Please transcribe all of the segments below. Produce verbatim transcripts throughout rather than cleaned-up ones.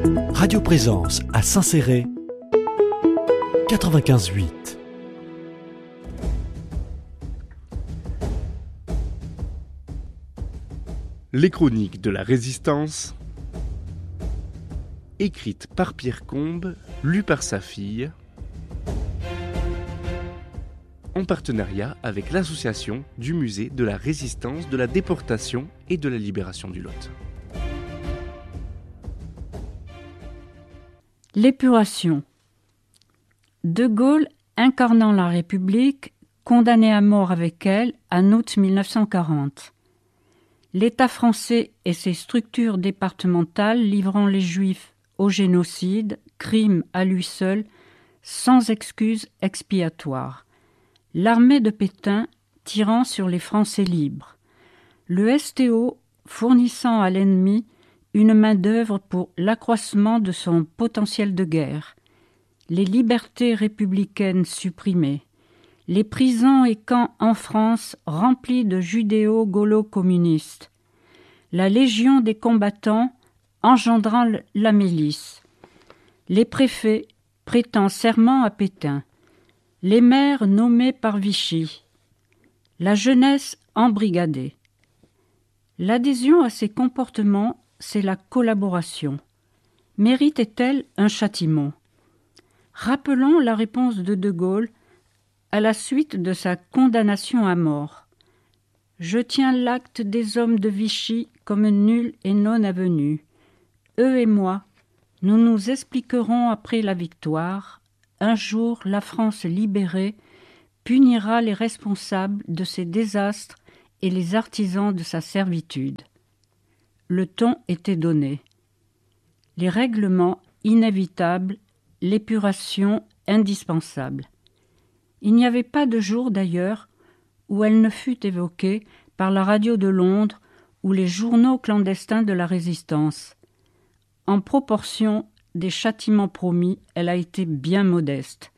Radio Présence à Saint-Céré, quatre-vingt-quinze huit. Les chroniques de la Résistance, écrites par Pierre Combe, lues par sa fille, en partenariat avec l'association du Musée de la Résistance, de la Déportation et de la Libération du Lot. L'épuration. De Gaulle, incarnant la République, condamné à mort avec elle en août mille neuf cent quarante. L'État français et ses structures départementales livrant les Juifs au génocide, crime à lui seul, sans excuse expiatoire. L'armée de Pétain tirant sur les Français libres. Le S T O fournissant à l'ennemi une main-d'œuvre pour l'accroissement de son potentiel de guerre. Les libertés républicaines supprimées. Les prisons et camps en France remplis de judéo-gaulo-communistes. La Légion des combattants engendrant la milice. Les préfets prêtant serment à Pétain. Les maires nommés par Vichy. La jeunesse embrigadée. L'adhésion à ces comportements, c'est la collaboration. Méritait-elle un châtiment ? Rappelons la réponse de De Gaulle à la suite de sa condamnation à mort. « Je tiens l'acte des hommes de Vichy comme nul et non avenu. Eux et moi, nous nous expliquerons après la victoire. Un jour, la France libérée punira les responsables de ses désastres et les artisans de sa servitude. » Le ton était donné. Les règlements inévitables, l'épuration indispensable. Il n'y avait pas de jour d'ailleurs où elle ne fût évoquée par la radio de Londres ou les journaux clandestins de la Résistance. En proportion des châtiments promis, elle a été bien modeste.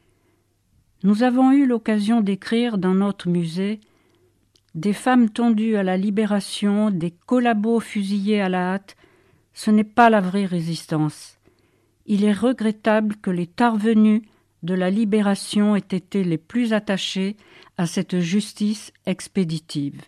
Nous avons eu l'occasion d'écrire dans notre musée des femmes tondues à la libération, des collabos fusillés à la hâte. Ce n'est pas la vraie résistance. Il est regrettable que les parvenus de la libération aient été les plus attachés à cette justice expéditive.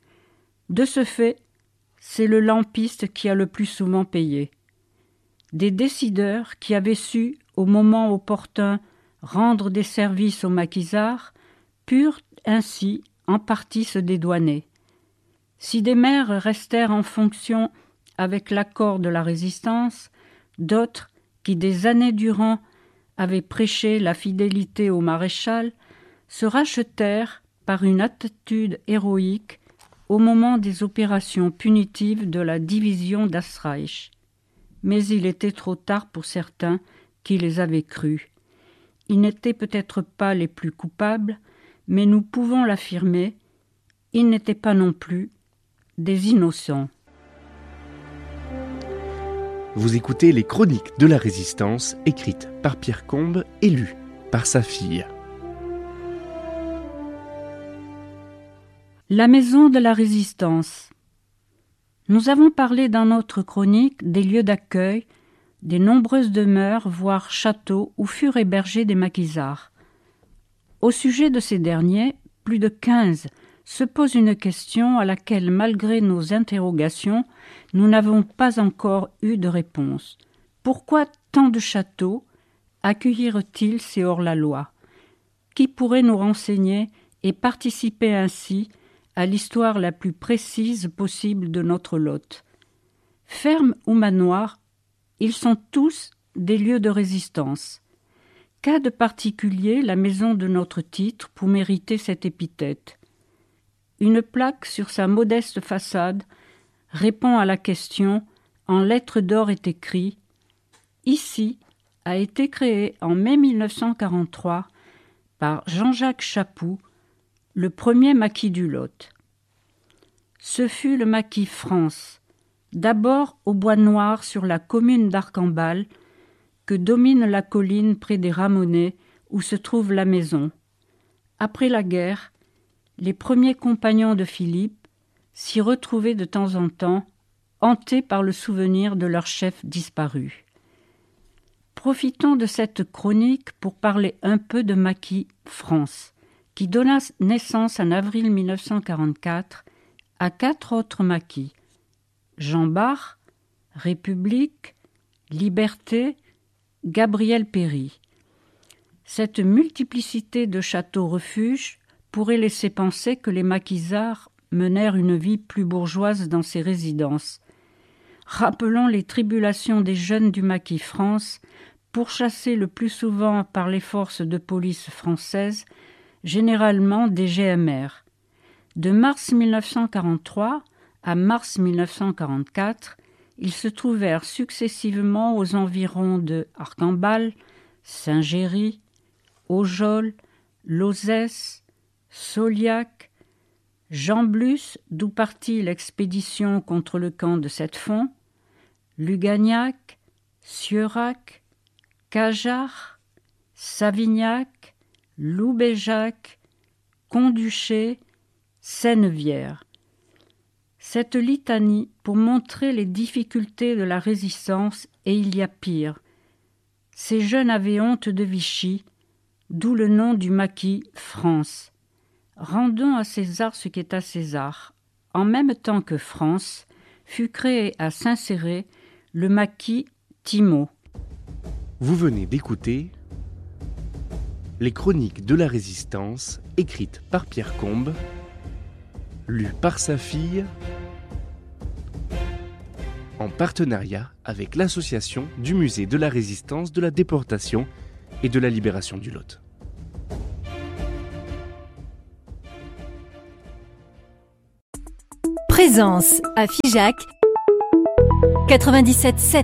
De ce fait, c'est le lampiste qui a le plus souvent payé. Des décideurs qui avaient su, au moment opportun, rendre des services aux maquisards, purent ainsi en partie se dédouaner. Si des maires restèrent en fonction avec l'accord de la Résistance, d'autres, qui des années durant avaient prêché la fidélité au maréchal, se rachetèrent par une attitude héroïque au moment des opérations punitives de la division d'Astreich. Mais il était trop tard pour certains qui les avaient crus. Ils n'étaient peut-être pas les plus coupables, mais nous pouvons l'affirmer, ils n'étaient pas non plus des innocents. Vous écoutez les chroniques de la Résistance, écrites par Pierre Combe et lues par sa fille. La maison de la Résistance. Nous avons parlé dans notre chronique des lieux d'accueil, des nombreuses demeures, voire châteaux, où furent hébergés des maquisards. Au sujet de ces derniers, plus de quinze, se pose une question à laquelle, malgré nos interrogations, nous n'avons pas encore eu de réponse. Pourquoi tant de châteaux accueillirent-ils ces hors-la-loi ? Qui pourrait nous renseigner et participer ainsi à l'histoire la plus précise possible de notre Lot ? Fermes ou manoirs, ils sont tous des lieux de résistance. Qu'a de particulier la maison de notre titre pour mériter cette épithète ? Une plaque sur sa modeste façade répond à la question. En lettres d'or est écrit « Ici a été créé en mai mille neuf cent quarante-trois par Jean-Jacques Chapoux, le premier maquis du Lot. Ce fut le maquis France, d'abord au Bois Noir sur la commune d'Arcambal, que domine la colline près des Ramonais où se trouve la maison. Après la guerre, les premiers compagnons de Philippe s'y retrouvaient de temps en temps, hantés par le souvenir de leur chef disparu. Profitons de cette chronique pour parler un peu de Maquis France, qui donna naissance en avril mille neuf cent quarante-quatre à quatre autres maquis: Jean Bart, République, Liberté, Gabriel Péri. Cette multiplicité de châteaux-refuges pourrait laisser penser que les maquisards menèrent une vie plus bourgeoise dans ces résidences. Rappelons les tribulations des jeunes du Maquis France, pourchassés le plus souvent par les forces de police françaises, généralement des G M R. De mars mille neuf cent quarante-trois à mars mille neuf cent quarante-quatre, ils se trouvèrent successivement aux environs de Arcambal, Saint-Géry, Aujols, Lauzès, Sauliac, Jamblus, d'où partit l'expédition contre le camp de Sept-Fonds, Lugagnac, Cieurac, Cajarc, Savignac, Loubéjac, Conduché, Sennevière. Cette litanie pour montrer les difficultés de la résistance, et il y a pire. Ces jeunes avaient honte de Vichy, d'où le nom du Maquis France. Rendons à César ce qui est à César. En même temps que France, fut créé à Saint-Céré le Maquis Thimot. Vous venez d'écouter les chroniques de la Résistance, écrites par Pierre Combes, lues par sa fille, en partenariat avec l'association du Musée de la Résistance, de la Déportation et de la Libération du Lot. Présence à Figeac quatre-vingt-dix-sept sept.